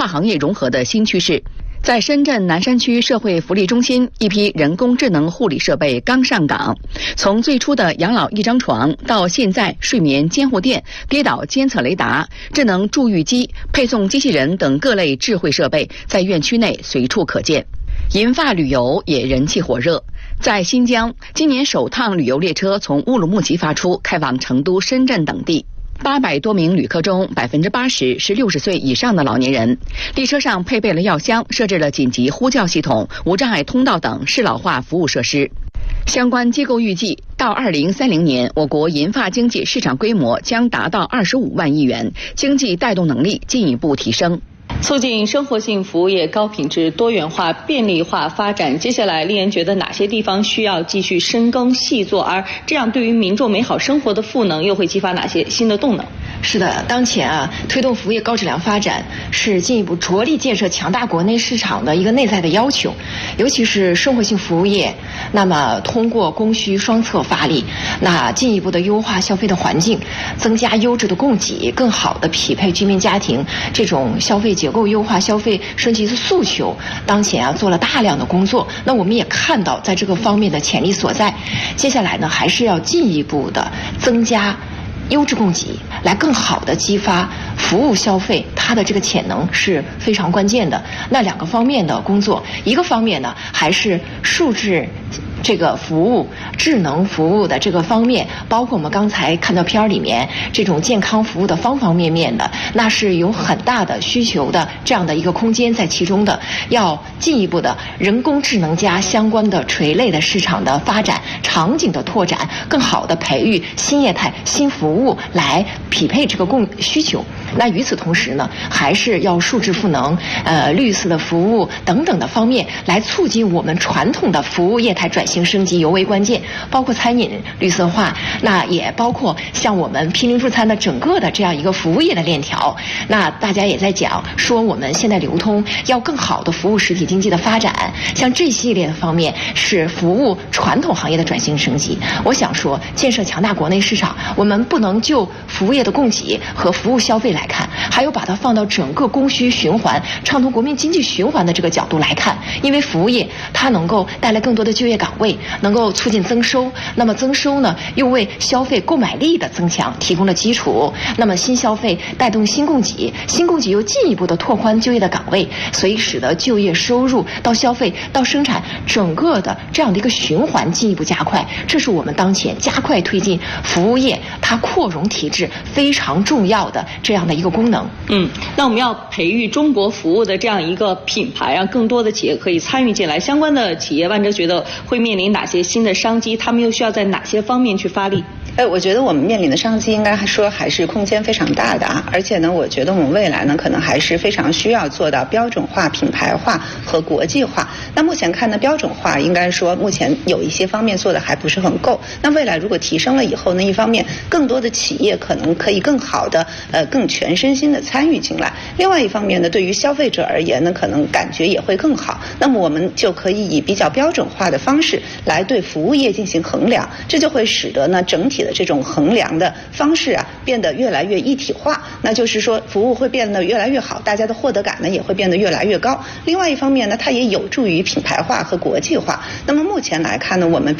跨行业融合的新趋势。在深圳南山区社会福利中心，一批人工智能护理设备刚上岗。从最初的养老一张床，到现在睡眠监护垫、跌倒监测雷达、智能助浴机、配送机器人等各类智慧设备，在院区内随处可见。银发旅游也人气火热。在新疆，今年首趟旅游列车从乌鲁木齐发出，开往成都、深圳等地。800多名旅客中，80%是60岁以上的老年人。列车上配备了药箱，设置了紧急呼叫系统、无障碍通道等适老化服务设施。相关机构预计，到2030年，我国银发经济市场规模将达到25万亿元，经济带动能力进一步提升。 促进生活性服务业高品质、多元化、便利化发展，接下来令人觉得哪些地方需要继续深耕细作，而这样对于民众美好生活的赋能又会激发哪些新的动能？ 是的，当前推动服务业高质量发展是进一步着力建设强大国内市场的一个内在的要求，尤其是生活性服务业，那么通过供需双侧发力，那进一步的优化消费的环境，增加优质的供给，更好的匹配居民家庭这种消费结构优化、消费升级的诉求，当前做了大量的工作。那我们也看到在这个方面的潜力所在，接下来呢还是要进一步的增加优质供给，来更好的激发服务消费，它的这个潜能是非常关键的。那2个方面的工作，一个方面呢还是数字这个服务、智能服务的这个方面，包括我们刚才看到片儿里面这种健康服务的方方面面的，那是有很大的需求的这样的一个空间在其中的。要进一步的人工智能加相关的垂类的市场的发展、场景的拓展，更好的培育新业态、新服务来匹配这个需求。那与此同时呢，还是要数字赋能、绿色的服务等等的方面，来促进我们传统的服务业态转型升级尤为关键，包括餐饮绿色化，那也包括像我们毗邻助餐的整个的这样一个服务业的链条。那大家也在讲说，我们现在流通要更好的服务实体经济的发展，像这系列的方面是服务传统行业的转型升级。我想说，建设强大国内市场，我们不能就服务业的供给和服务消费来看，还有把它放到整个供需循环、畅通国民经济循环的这个角度来看。因为服务业它能够带来更多的就业岗位，能够促进增收，那么增收呢又为消费购买力的增强提供了基础。那么新消费带动新供给，新供给又进一步的拓宽就业的岗位，所以使得就业收入到消费到生产整个的这样的一个循环进一步加快。这是我们当前加快推进服务业它扩容提质非常重要的这样的一个功能。 那我们要培育中国服务的这样一个品牌，让更多的企业可以参与进来。相关的企业，万哲觉得会面临哪些新的商机？他们又需要在哪些方面去发力？ 我觉得我们面临的商机应该说还是空间非常大的而且呢，我觉得我们未来呢可能还是非常需要做到标准化、品牌化和国际化。那目前看呢，标准化应该说目前有一些方面做的还不是很够。那未来如果提升了以后呢，一方面更多的企业可能可以更好的更全身心的参与进来，另外一方面呢，对于消费者而言呢，可能感觉也会更好。那么我们就可以以比较标准化的方式来对服务业进行衡量，这就会使得呢整体的这种衡量的方式变得越来越一体化。那就是说服务会变得越来越好，大家的获得感呢也会变得越来越高。另外一方面呢，它也有助于品牌化和国际化。那么目前来看呢，我们